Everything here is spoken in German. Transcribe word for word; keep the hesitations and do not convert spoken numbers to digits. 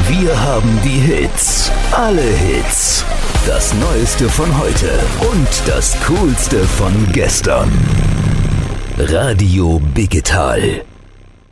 Wir haben die Hits. Alle Hits. Das Neueste von heute und das Coolste von gestern. Radio Biggetal.